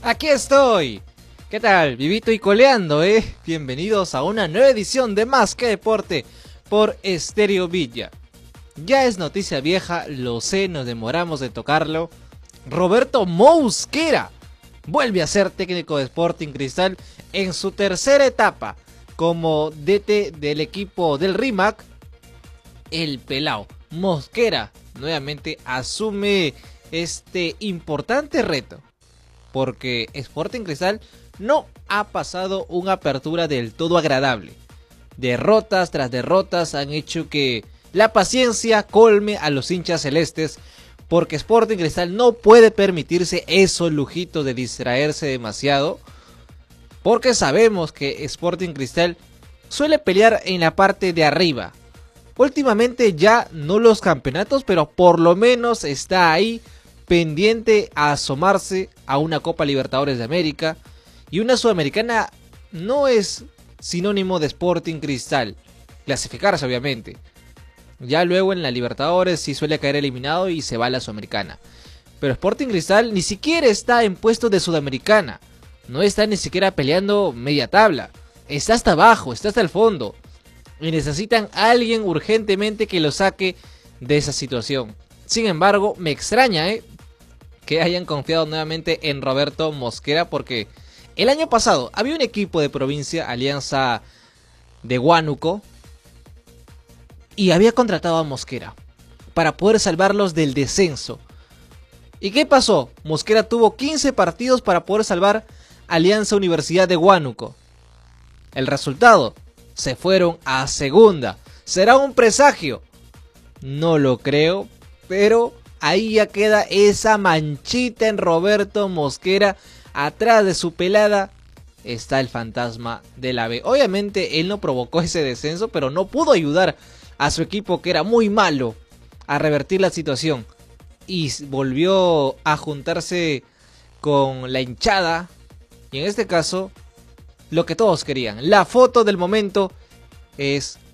Aquí estoy. ¿Qué tal? Vivito y coleando, Bienvenidos a una nueva edición de Más que Deporte por Estéreo Villa. Ya es noticia vieja, lo sé, nos demoramos de tocarlo. Roberto Mosquera vuelve a ser técnico de Sporting Cristal en su tercera etapa como DT del equipo del RIMAC. El pelao Mosquera nuevamente asume este importante reto, porque Sporting Cristal no ha pasado una apertura del todo agradable. Derrotas tras derrotas han hecho que la paciencia colme a los hinchas celestes, porque Sporting Cristal no puede permitirse esos lujitos de distraerse demasiado, porque sabemos que Sporting Cristal suele pelear en la parte de arriba. Últimamente ya no los campeonatos, pero por lo menos está ahí pendiente a asomarse a una Copa Libertadores de América, y una Sudamericana no es sinónimo de Sporting Cristal, clasificarse obviamente. Ya luego en la Libertadores sí suele caer eliminado y se va a la Sudamericana, pero Sporting Cristal ni siquiera está en puestos de Sudamericana, no está ni siquiera peleando media tabla, está hasta abajo, está hasta el fondo, y necesitan a alguien urgentemente que lo saque de esa situación. Sin embargo, me extraña que hayan confiado nuevamente en Roberto Mosquera, porque el año pasado había un equipo de provincia, Alianza de Huánuco, y había contratado a Mosquera para poder salvarlos del descenso. ¿Y qué pasó? Mosquera tuvo 15 partidos para poder salvar Alianza Universidad de Huánuco. El resultado: se fueron a segunda. ¿Será un presagio? No lo creo, pero ahí ya queda esa manchita en Roberto Mosquera. Atrás de su pelada está el fantasma de la B. Obviamente él no provocó ese descenso, pero no pudo ayudar a su equipo, que era muy malo, a revertir la situación. Y volvió a juntarse con la hinchada. Y en este caso, lo que todos querían, la foto del momento, es